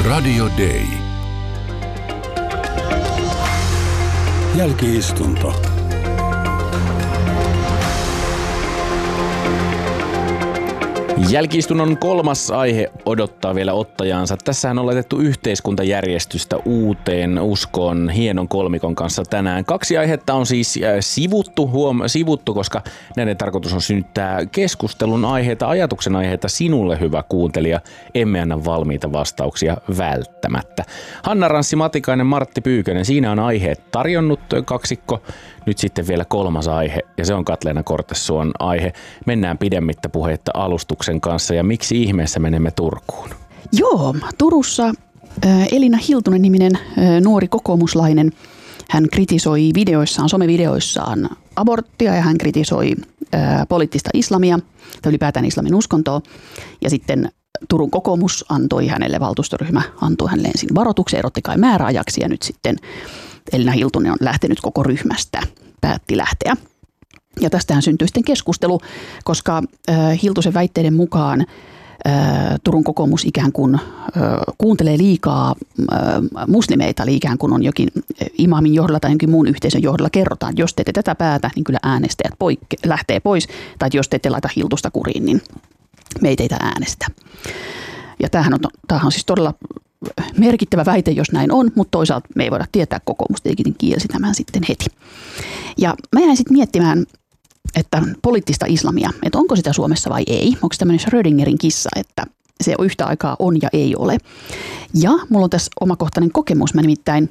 Radio Day. Jälki-istunto. Jälki-istunnon kolmas aihe odottaa vielä ottajaansa. Tässähän on laitettu yhteiskuntajärjestystä uuteen uskoon hienon kolmikon kanssa tänään. Kaksi aihetta on siis sivuttu, koska näiden tarkoitus on synnyttää keskustelun aiheita, ajatuksen aiheita sinulle, hyvä kuuntelija. Emme anna valmiita vastauksia välttämättä. Hanna Ranssi-Matikainen, Martti Pyykönen, siinä on aiheet tarjonnut kaksikko. Nyt sitten vielä kolmas aihe, ja se on Katleena Kortesuon aihe. Mennään pidemmittä puheitta alustuksen kanssa, ja miksi ihmeessä menemme Turkuun? Joo, Turussa Elina Hiltunen-niminen nuori kokoomuslainen, hän kritisoi somevideoissaan aborttia, ja hän kritisoi poliittista islamia, tai ylipäätään islamin uskontoa, ja sitten Turun kokoomus valtuustoryhmä antoi hänelle ensin varoituksen, erotti kai määräajaksi, ja nyt sitten Elina Hiltunen on lähtenyt koko ryhmästä, päätti lähteä. Ja tästähän syntyi sitten keskustelu, koska Hiltusen väitteiden mukaan Turun kokoomus ikään kuin kuuntelee liikaa muslimeita, eli ikään kuin on jokin imamin johdolla tai jonkin muun yhteisön johdolla kerrotaan, että jos te ette tätä päätä, niin kyllä äänestäjät lähtee pois, tai jos te ette laita Hiltusta kuriin, niin me ei teitä äänestä. Ja tämähän on siis todella merkittävä väite, jos näin on, mutta toisaalta me ei voida tietää, kokoomus tietenkin kielsi tämän sitten heti. Ja mä jäin sitten miettimään, että poliittista islamia, että onko sitä Suomessa vai ei. Onko se tämmöinen Schrödingerin kissa, että se yhtä aikaa on ja ei ole. Ja mulla on tässä omakohtainen kokemus. Mä nimittäin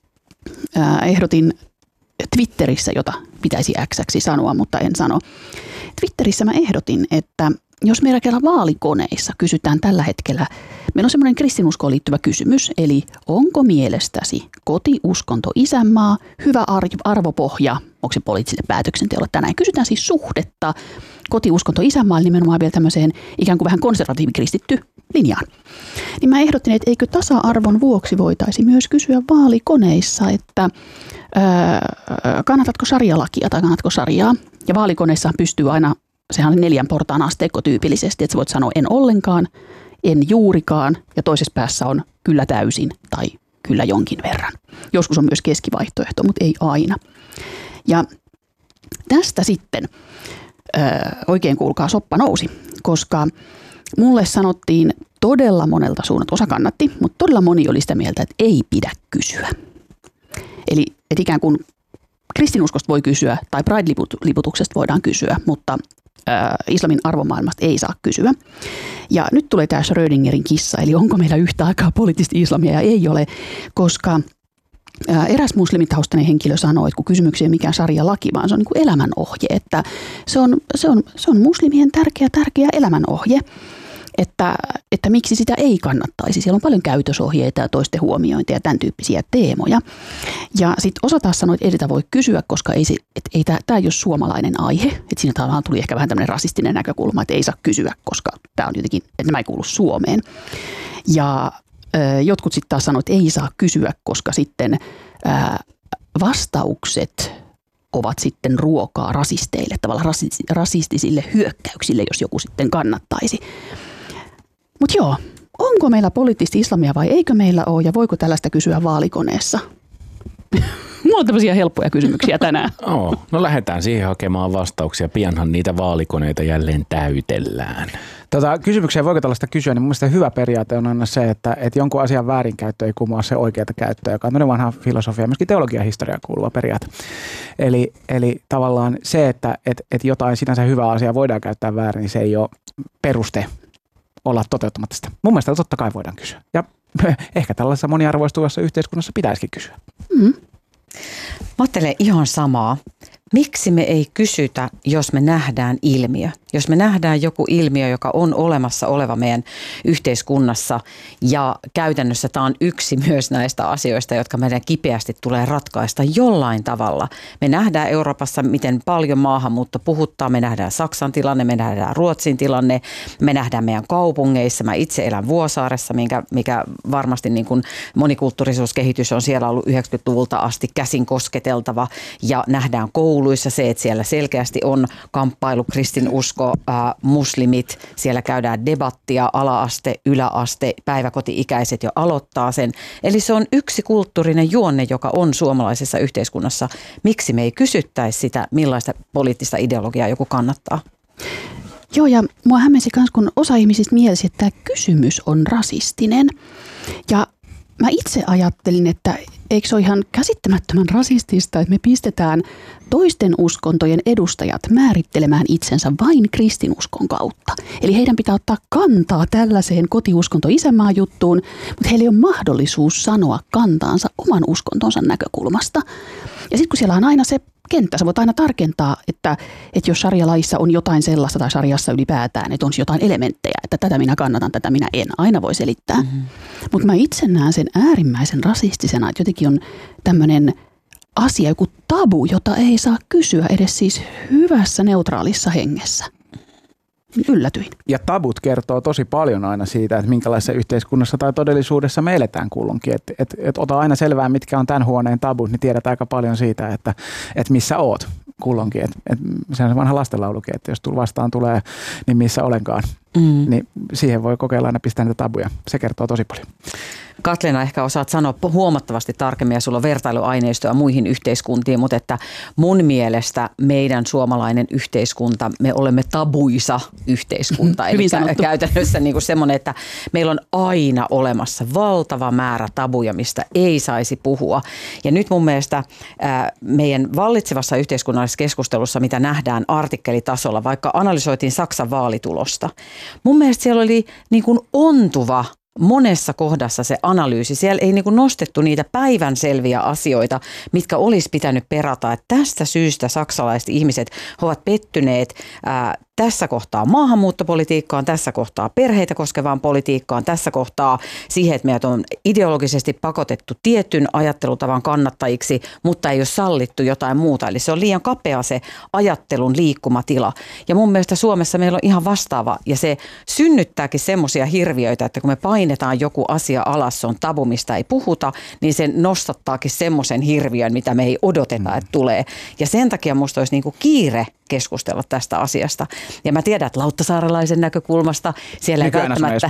ehdotin Twitterissä, jota pitäisi X:ksi sanoa, mutta en sano. Twitterissä mä ehdotin, että jos meillä vaalikoneissa kysytään tällä hetkellä, meillä on semmoinen kristinuskoon liittyvä kysymys, eli onko mielestäsi kotiuskonto isänmaa, hyvä arvopohja, onko se poliittiselle päätöksenteolle tänään? Kysytään siis suhdetta kotiuskonto isänmaalle nimenomaan vielä tämmöiseen ikään kuin vähän konservatiivikristitty linjaan. Niin mä ehdotin, että eikö tasa-arvon vuoksi voitaisi myös kysyä vaalikoneissa, että kannatatko sharia-lakia tai kannatko shariaa? Ja vaalikoneissa pystyy aina, sehän on 4 portaan asteikko tyypillisesti, että sä voit sanoa en ollenkaan, en juurikaan ja toisessa päässä on kyllä täysin tai kyllä jonkin verran. Joskus on myös keskivaihtoehto, mutta ei aina. Ja tästä sitten oikein kuulkaa soppa nousi, koska mulle sanottiin todella monelta suunnalta, osa kannatti, mutta todella moni oli sitä mieltä, että ei pidä kysyä. Eli että ikään kuin kristinuskosta voi kysyä tai Pride-liputuksesta voidaan kysyä, mutta islamin arvomaailmasta ei saa kysyä. Ja nyt tulee tämä Schrödingerin kissa, eli onko meillä yhtä aikaa poliittista islamia ja ei ole, koska eräs muslimitaustainen henkilö sanoi, että kun kysymyksiä ei mikään sharia-laki, vaan se on niin kuin elämänohje, että se on muslimien tärkeä elämänohje. Että miksi sitä ei kannattaisi. Siellä on paljon käytösohjeita ja toisten huomiointia ja tämän tyyppisiä teemoja. Ja sitten osa taas sanoi, että ei sitä voi kysyä, koska tämä ei ole suomalainen aihe. Että siinä tuli ehkä vähän tämmöinen rasistinen näkökulma, että ei saa kysyä, koska tämä on jotenkin, että nämä ei kuulu Suomeen. Ja jotkut sitten taas sanoivat, että ei saa kysyä, koska sitten vastaukset ovat sitten ruokaa rasisteille, tavallaan rasistisille hyökkäyksille, jos joku sitten kannattaisi. Mutta joo, onko meillä poliittista islamia vai eikö meillä ole ja voiko tällaista kysyä vaalikoneessa? Mulla on tämmöisiä helppoja kysymyksiä tänään. No lähdetään siihen hakemaan vastauksia. Pianhan niitä vaalikoneita jälleen täytellään. Kysymykseen voiko tällaista kysyä, niin mun mielestä hyvä periaate on aina se, että jonkun asian väärinkäyttö ei kumoa se oikeata käyttöä, joka on vanha filosofia, myöskin teologiahistoriaan kuuluva periaate. Eli tavallaan se, että jotain sinänsä hyvää asiaa voidaan käyttää väärin, niin se ei ole peruste olla toteuttamatta sitä. Mun mielestä totta kai voidaan kysyä. Ja ehkä tällaisessa moniarvoistuvassa yhteiskunnassa pitäisikin kysyä. Mm. Mä ajattelen ihan samaa. Miksi me ei kysytä, jos me nähdään ilmiö? Jos me nähdään joku ilmiö, joka on olemassa oleva meidän yhteiskunnassa ja käytännössä tämä on yksi myös näistä asioista, jotka meidän kipeästi tulee ratkaista jollain tavalla. Me nähdään Euroopassa, miten paljon maahanmuutto puhuttaa. Me nähdään Saksan tilanne, me nähdään Ruotsin tilanne, me nähdään meidän kaupungeissa. Mä itse elän Vuosaaressa, mikä varmasti niin kuin monikulttuurisuuskehitys on siellä ollut 90-luvulta asti käsin kosketeltava ja nähdään kouluissa kouluissa se, että siellä selkeästi on kamppailu, kristinusko, muslimit, siellä käydään debattia, ala-aste, yläaste, päiväkoti-ikäiset jo aloittaa sen. Eli se on yksi kulttuurinen juonne, joka on suomalaisessa yhteiskunnassa. Miksi me ei kysyttäisi sitä, millaista poliittista ideologiaa joku kannattaa? Joo, ja mua hämmensi myös, kun osa ihmisistä mielsi, että tämä kysymys on rasistinen. Ja mä itse ajattelin, että eikö se ole ihan käsittämättömän rasistista, että me pistetään toisten uskontojen edustajat määrittelemään itsensä vain kristinuskon kautta. Eli heidän pitää ottaa kantaa tällaiseen kotiuskonto-isänmaan juttuun, mutta heillä ei ole mahdollisuus sanoa kantaansa oman uskontonsa näkökulmasta. Ja sitten kun siellä on aina se kenttä, sä voit aina tarkentaa, että jos sarjalaissa on jotain sellaista tai sarjassa ylipäätään, että on jotain elementtejä, että tätä minä kannatan, tätä minä en. Aina voi selittää. Mm-hmm. Mutta mä itse näen sen äärimmäisen rasistisena, että jotenkin on tämmöinen asia, joku tabu, jota ei saa kysyä edes siis hyvässä neutraalissa hengessä. Yllätyin. Ja tabut kertoo tosi paljon aina siitä, että minkälaisessa yhteiskunnassa tai todellisuudessa me eletään kulloinkin. Et ota aina selvää, mitkä on tämän huoneen tabut, niin tiedät aika paljon siitä, että missä oot kulloinkin. Se on se vanha lastenlaulukin, että jos vastaan tulee, niin missä olenkaan. Niin siihen voi kokeilla aina pistää niitä tabuja. Se kertoo tosi paljon. Katleena, ehkä osaat sanoa huomattavasti tarkemmin, ja sulla on vertailuaineistoa muihin yhteiskuntiin, mutta että mun mielestä meidän suomalainen yhteiskunta, me olemme tabuisa yhteiskunta. Eli käytännössä niin kuin semmoinen, että meillä on aina olemassa valtava määrä tabuja, mistä ei saisi puhua. Ja nyt mun mielestä meidän vallitsevassa yhteiskunnallisessa keskustelussa, mitä nähdään artikkelitasolla, vaikka analysoitiin Saksan vaalitulosta, mun mielestä siellä oli niin kuin ontuva monessa kohdassa se analyysi. Siellä ei niin kuin nostettu niitä päivänselviä asioita, mitkä olisi pitänyt perata. Että tästä syystä saksalaiset ihmiset ovat pettyneet tässä kohtaa maahanmuuttopolitiikkaan, tässä kohtaa perheitä koskevaan politiikkaan, tässä kohtaa siihen, että meidät on ideologisesti pakotettu tietyn ajattelutavan kannattajiksi, mutta ei ole sallittu jotain muuta. Eli se on liian kapea se ajattelun liikkumatila. Ja mun mielestä Suomessa meillä on ihan vastaava, ja se synnyttääkin semmoisia hirviöitä, että kun me painetaan joku asia alas, se on tabu, mistä ei puhuta, niin se nostattaakin semmoisen hirviön, mitä me ei odoteta, että tulee. Ja sen takia musta olisi niin kuin kiire keskustella tästä asiasta. Ja mä tiedän, että lauttasaarelaisen näkökulmasta siellä ei välttämättä,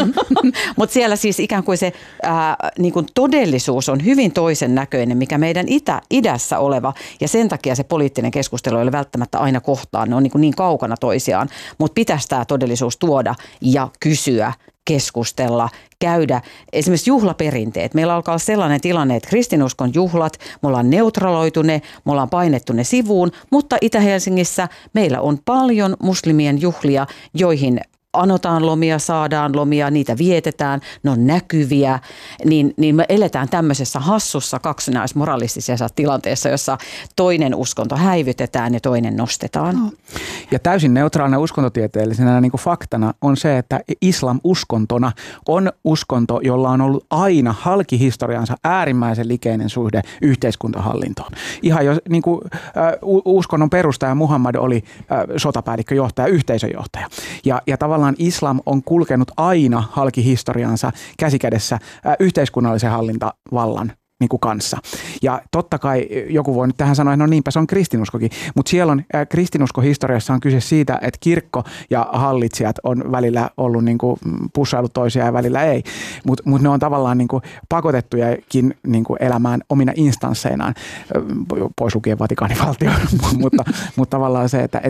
mutta siellä siis ikään kuin se niin kuin todellisuus on hyvin toisen näköinen, mikä meidän idässä oleva, ja sen takia se poliittinen keskustelu ei ole välttämättä aina kohtaan, ne on niin kaukana toisiaan, mutta pitäisi tämä todellisuus tuoda ja kysyä, keskustella, käydä. Esimerkiksi juhlaperinteet. Meillä alkaa olla sellainen tilanne, että kristinuskon juhlat, me ollaan neutraloitu ne, me ollaan painettu ne sivuun, mutta Itä-Helsingissä meillä on paljon muslimien juhlia, joihin anotaan lomia, saadaan lomia, niitä vietetään, ne on näkyviä, niin me eletään tämmöisessä hassussa kaksinaismoralistisessa tilanteessa, jossa toinen uskonto häivytetään ja toinen nostetaan. Ja täysin neutraalina uskontotieteellisenä niin kuin faktana on se, että islam uskontona on uskonto, jolla on ollut aina halkihistoriansa äärimmäisen likeinen suhde yhteiskuntahallintoon. Ihan jos niin kuin, uskonnon perustaja Muhammad oli sotapäällikköjohtaja, yhteisöjohtaja. Ja tavallaan islam on kulkenut aina halkihistoriansa käsikädessä yhteiskunnallisen hallintavallan niin kuin kanssa. Ja totta kai joku voi nyt tähän sanoa, että no niinpä se on kristinuskokin, mutta siellä on kristinuskohistoriassa on kyse siitä, että kirkko ja hallitsijat on välillä ollut niin kuin pussailut toisiaan ja välillä ei, mutta ne on tavallaan niin kuin pakotettujakin niin kuin elämään omina instansseinaan, pois lukien Vatikaanivaltio, mutta tavallaan se, että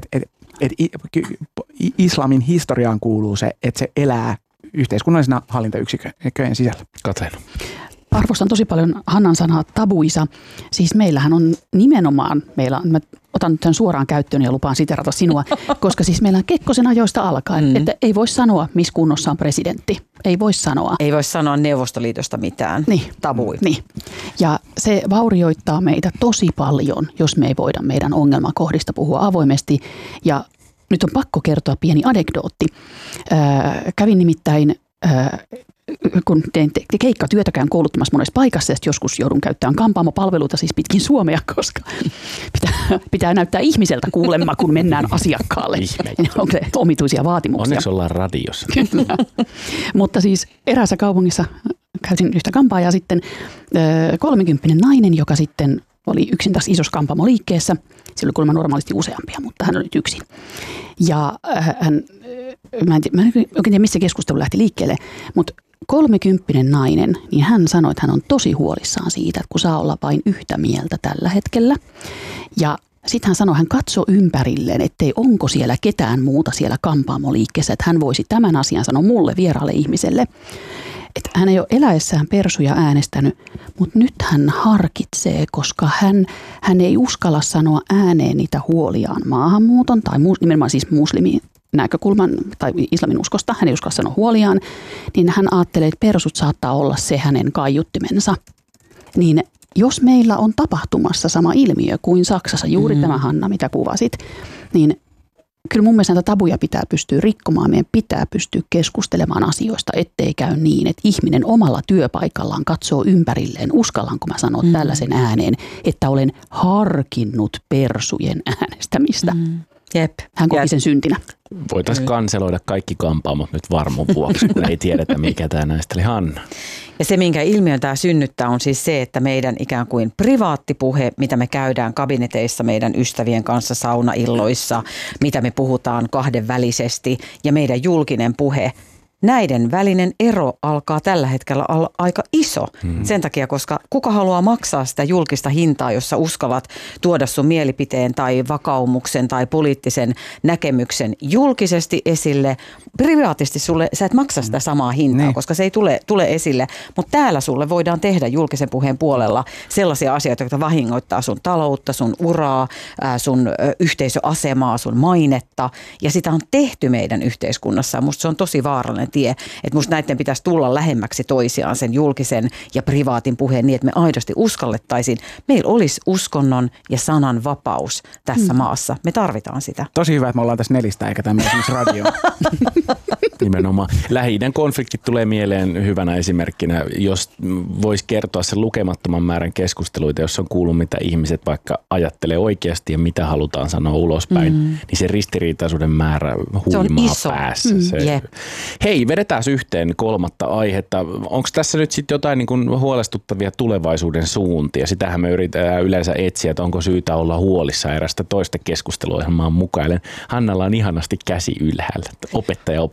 islamin historiaan kuuluu se, että se elää yhteiskunnallisena hallintayksikköjen sisällä. Katleena. Arvostan tosi paljon Hannan sanaa tabuisa. Siis meillähän on nimenomaan, mä otan nyt tämän suoraan käyttöön ja lupaan siterata sinua, koska siis meillä on Kekkosen ajoista alkaen, että ei voi sanoa, missä kunnossa on presidentti. Ei voi sanoa. Ei voi sanoa Neuvostoliitosta mitään. Tabui. Niin. Ja se vaurioittaa meitä tosi paljon, jos me ei voida meidän ongelmakohdista puhua avoimesti. Ja nyt on pakko kertoa pieni anekdootti. Kävin nimittäin kun teen keikkatyötä, käyn kouluttamassa monessa paikassa, ja joskus joudun käyttämään kampaamopalveluita siis pitkin Suomea, koska pitää näyttää ihmiseltä kuulemma, kun mennään asiakkaalle. Onko se omituisia vaatimuksia? Onneksi ollaan radiossa. Kyllä. Mutta siis eräässä kaupungissa käytin yhtä kampaajaa sitten 30 nainen, joka sitten oli yksin tässä isossa kampaamoliikkeessä. Siellä oli kuulemma normaalisti useampia, mutta hän oli nyt yksin. Ja mä en oikein tiedä, missä keskustelu lähti liikkeelle, mutta 30 nainen, niin hän sanoi, että hän on tosi huolissaan siitä, että kun saa olla vain yhtä mieltä tällä hetkellä. Ja sitten hän sanoi, hän katsoi ympärilleen, ettei onko siellä ketään muuta siellä kampaamoliikkeessä, että hän voisi tämän asian sanoa mulle vieraalle ihmiselle. Että hän ei ole eläessään persuja äänestänyt, mutta nyt hän harkitsee, koska hän ei uskalla sanoa ääneen niitä huoliaan maahanmuuton tai nimenomaan siis muslimin näkökulman tai islamin uskosta. Hän ei uskalla sanoa huoliaan, niin hän ajattelee, että persut saattaa olla se hänen kaiuttimensa. Niin jos meillä on tapahtumassa sama ilmiö kuin Saksassa, juuri tämä Hanna, mitä kuvasit, niin kyllä mun mielestä näitä tabuja pitää pystyä rikkomaan. Meidän pitää pystyä keskustelemaan asioista, ettei käy niin, että ihminen omalla työpaikallaan katsoo ympärilleen. Uskallanko mä sanoa tällaisen ääneen, että olen harkinnut persujen äänestämistä. Jep. Hän koki sen syntinä. Voitaisiin kanseloida kaikki kampaamot nyt varmun vuoksi, kun ei tiedetä, mikä tämä näistä oli. Hanna. Ja se, minkä ilmiön tämä synnyttää, on siis se, että meidän ikään kuin privaattipuhe, mitä me käydään kabineteissa meidän ystävien kanssa saunailloissa, mitä me puhutaan kahdenvälisesti ja meidän julkinen puhe, näiden välinen ero alkaa tällä hetkellä olla aika iso. Sen takia, koska kuka haluaa maksaa sitä julkista hintaa, jossa uskallat tuoda sun mielipiteen tai vakaumuksen tai poliittisen näkemyksen julkisesti esille. Privaatisti sä et maksa sitä samaa hintaa, koska se ei tule esille. Mutta täällä sulle voidaan tehdä julkisen puheen puolella sellaisia asioita, jotka vahingoittaa sun taloutta, sun uraa, sun yhteisöasemaa, sun mainetta. Ja sitä on tehty meidän yhteiskunnassa. Musta se on tosi vaarallinen tie, että musta näiden pitäisi tulla lähemmäksi toisiaan sen julkisen ja privaatin puheen niin, että me aidosti uskallettaisiin. Meillä olisi uskonnon ja sanan vapaus tässä maassa. Me tarvitaan sitä. Tosi hyvä, että me ollaan tässä nelistä eikä tämmöisessä radioon. Nimenomaan. Lähi-idän konfliktit tulee mieleen hyvänä esimerkkinä, jos voisi kertoa sen lukemattoman määrän keskusteluita, jos on kuullut, mitä ihmiset vaikka ajattelee oikeasti ja mitä halutaan sanoa ulospäin, niin se ristiriitaisuuden määrä huimaa päässä. Hei, vedetään yhteen kolmatta aihetta. Onko tässä nyt sitten jotain niin kuin huolestuttavia tulevaisuuden suuntia? Sitähän me yritetään yleensä etsiä, että onko syytä olla huolissa erästä toista keskusteluohjelmaa mukailen. Hannalla on ihanasti käsi ylhäällä. Opettaja.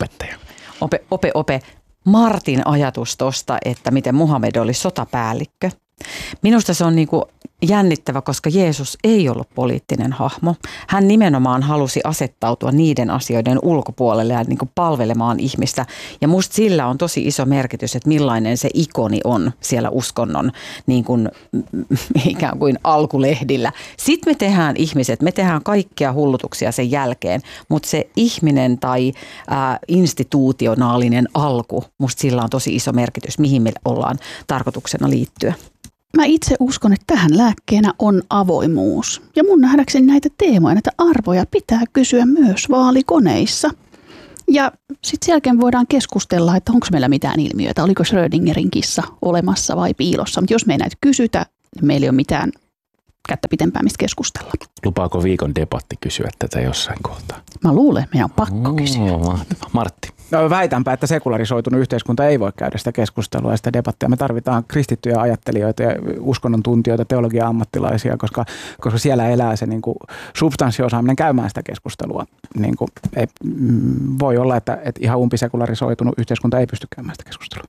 Ope. Martin ajatus tosta, että miten Muhammed oli sotapäällikkö. Minusta se on niinku jännittävä, koska Jeesus ei ollut poliittinen hahmo. Hän nimenomaan halusi asettautua niiden asioiden ulkopuolelle ja niinku palvelemaan ihmistä. Ja musta sillä on tosi iso merkitys, että millainen se ikoni on siellä uskonnon niin kuin, ikään kuin alkulehdillä. Sitten me tehdään ihmiset, me tehdään kaikkia hullutuksia sen jälkeen, mutta se ihminen tai institutionaalinen alku, musta sillä on tosi iso merkitys, mihin me ollaan tarkoituksena liittyä. Mä itse uskon, että tähän lääkkeenä on avoimuus. Ja mun nähdäkseni näitä teemoja, näitä arvoja pitää kysyä myös vaalikoneissa. Ja sitten sen jälkeen voidaan keskustella, että onko meillä mitään ilmiöitä, oliko Schrödingerin kissa olemassa vai piilossa. Mutta jos me ei näitä kysytä, niin meillä ei ole mitään kättä pitempää, mistä keskustella. Lupaako viikon debatti kysyä tätä jossain kohtaa? Mä luulen, että meidän on pakko kysyä. Martti. No, väitänpä, että sekularisoitunut yhteiskunta ei voi käydä sitä keskustelua ja sitä debattia. Me tarvitaan kristittyjä ajattelijoita ja uskonnon tuntijoita, teologia-ammattilaisia, koska siellä elää se niin kuin substanssiosaaminen käymään sitä keskustelua. Niin kuin, voi olla, että ihan umpisekularisoitunut yhteiskunta ei pysty käymään sitä keskustelua.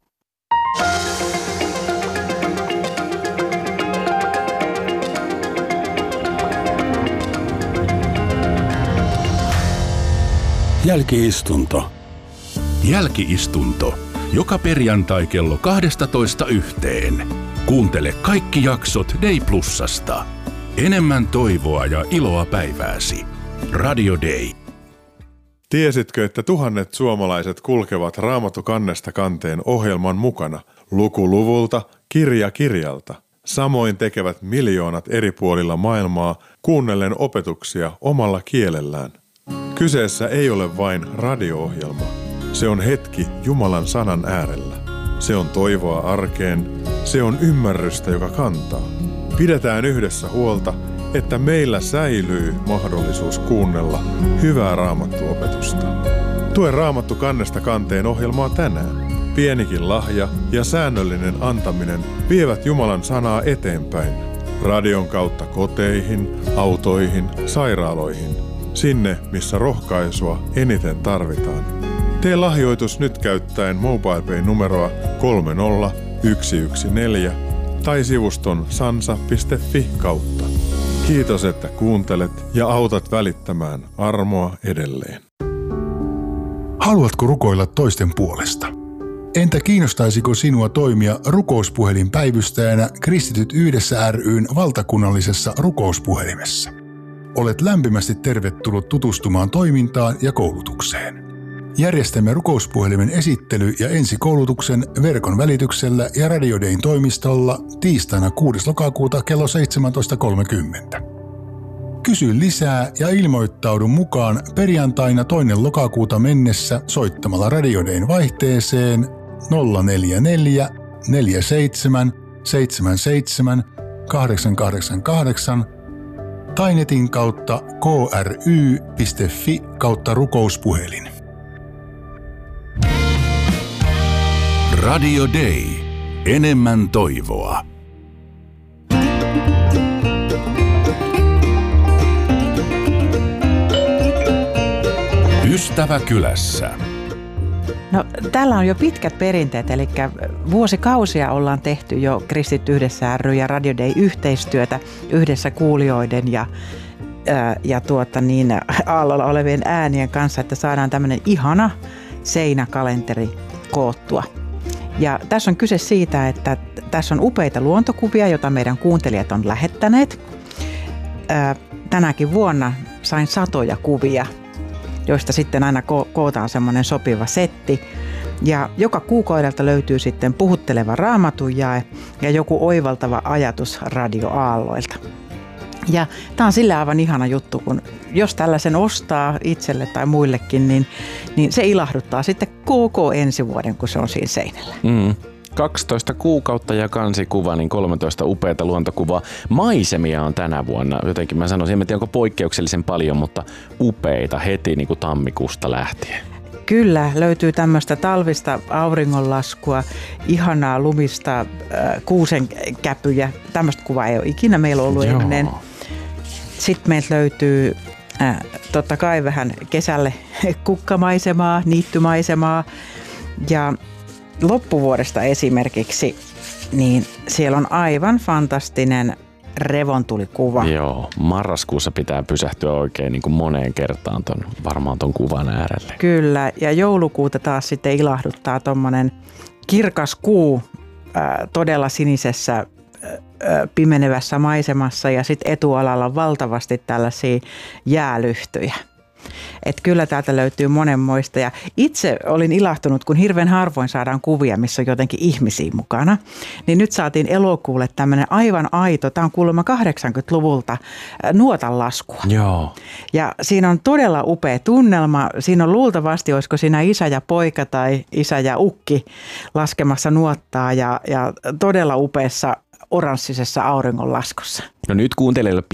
Jälki-istunto. Jälki-istunto. Joka perjantai kello 12:00 Kuuntele kaikki jaksot Day Plusasta. Enemmän toivoa ja iloa päivääsi. Radio Day. Tiesitkö, että tuhannet suomalaiset kulkevat Raamattu kannesta kanteen ohjelman mukana, luku luvulta, kirja kirjalta? Samoin tekevät miljoonat eri puolilla maailmaa kuunnellen opetuksia omalla kielellään. Kyseessä ei ole vain radio-ohjelma. Se on hetki Jumalan sanan äärellä. Se on toivoa arkeen. Se on ymmärrystä, joka kantaa. Pidetään yhdessä huolta, että meillä säilyy mahdollisuus kuunnella hyvää Raamattu-opetusta. Tue Raamattu kannesta kanteen ohjelmaa tänään. Pienikin lahja ja säännöllinen antaminen vievät Jumalan sanaa eteenpäin. Radion kautta koteihin, autoihin, sairaaloihin. Sinne, missä rohkaisua eniten tarvitaan. Tee lahjoitus nyt käyttäen MobilePay-numeroa 30114 tai sivuston sansa.fi kautta. Kiitos, että kuuntelet ja autat välittämään armoa edelleen. Haluatko rukoilla toisten puolesta? Entä kiinnostaisiko sinua toimia rukouspuhelinpäivystäjänä Kristityt yhdessä ry:n valtakunnallisessa rukouspuhelimessa? Olet lämpimästi tervetullut tutustumaan toimintaan ja koulutukseen. Järjestämme rukouspuhelimen esittely- ja ensikoulutuksen verkon välityksellä ja Radio Dayn toimistolla tiistaina 6. lokakuuta kello 17.30. Kysy lisää ja ilmoittaudu mukaan perjantaina 2. lokakuuta mennessä soittamalla Radio Dayn vaihteeseen 044 47 77 888 tai netin kautta kry.fi/rukouspuhelin. Radio Day. Enemmän toivoa. Ystävä kylässä. No, täällä on jo pitkät perinteet, eli vuosikausia ollaan tehty jo Kristit yhdessä ry ja Radio Day yhteistyötä yhdessä kuulijoiden ja aallolla olevien äänien kanssa, että saadaan tämmöinen ihana seinäkalenteri koottua. Ja tässä on kyse siitä, että tässä on upeita luontokuvia, joita meidän kuuntelijat on lähettäneet. Tänäkin vuonna sain satoja kuvia, joista sitten aina kootaan semmoinen sopiva setti. Ja joka kuukaudelta löytyy sitten puhutteleva raamattujae ja joku oivaltava ajatus radioaalloilta. Ja tämä on sillä aivan ihana juttu, kun jos tällaisen ostaa itselle tai muillekin, niin se ilahduttaa sitten koko ensi vuoden, kun se on siinä seinällä. 12 kuukautta ja kansikuva, niin 13 upeata luontokuvaa. Maisemia on tänä vuonna, jotenkin mä sanoisin, en tiedä onko poikkeuksellisen paljon, mutta upeita heti niin kuin tammikuusta lähtien. Kyllä, löytyy tämmöistä talvista auringonlaskua, ihanaa lumista kuusenkäpyjä. Tämmöistä kuvaa ei ole ikinä meillä ollut ennen. Sitten meiltä löytyy totta kai vähän kesälle kukkamaisemaa, niittymaisemaa ja loppuvuodesta esimerkiksi, niin siellä on aivan fantastinen revontulikuva. Joo, marraskuussa pitää pysähtyä oikein niin kuin moneen kertaan varmaan ton kuvan äärelle. Kyllä, ja joulukuuta taas sitten ilahduttaa tommonen kirkas kuu todella sinisessä pimenevässä maisemassa ja sitten etualalla valtavasti tällaisia jäälyhtyjä. Että kyllä täältä löytyy monenmoista ja itse olin ilahtunut, kun hirveän harvoin saadaan kuvia, missä on jotenkin ihmisiä mukana. Niin nyt saatiin elokuulle tämmöinen aivan aito, tämä on kuulemma 80-luvulta, nuotanlaskua. Joo. Ja siinä on todella upea tunnelma. Siinä on luultavasti, olisiko siinä isä ja poika tai isä ja ukki laskemassa nuottaa ja todella upeassa oranssisessa auringonlaskussa. No nyt kuuntelijoille